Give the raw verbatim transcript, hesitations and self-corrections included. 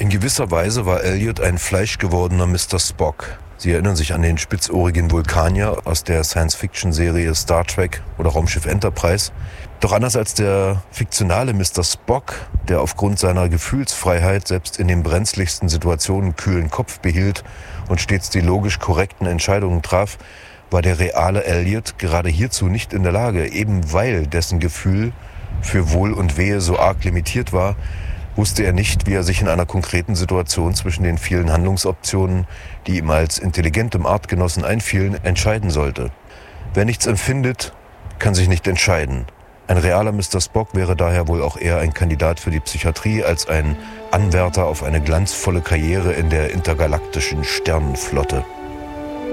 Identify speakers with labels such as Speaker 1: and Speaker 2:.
Speaker 1: In gewisser Weise war Elliot ein fleischgewordener Mister Spock. Sie erinnern sich an den spitzohrigen Vulkanier aus der Science-Fiction-Serie Star Trek oder Raumschiff Enterprise. Doch anders als der fiktionale Mister Spock, der aufgrund seiner Gefühlsfreiheit selbst in den brenzligsten Situationen kühlen Kopf behielt und stets die logisch korrekten Entscheidungen traf, war der reale Elliot gerade hierzu nicht in der Lage. Eben weil dessen Gefühl für Wohl und Wehe so arg limitiert war, wusste er nicht, wie er sich in einer konkreten Situation zwischen den vielen Handlungsoptionen, die ihm als intelligentem Artgenossen einfielen, entscheiden sollte. Wer nichts empfindet, kann sich nicht entscheiden. Ein realer Mister Spock wäre daher wohl auch eher ein Kandidat für die Psychiatrie als ein Anwärter auf eine glanzvolle Karriere in der intergalaktischen Sternenflotte.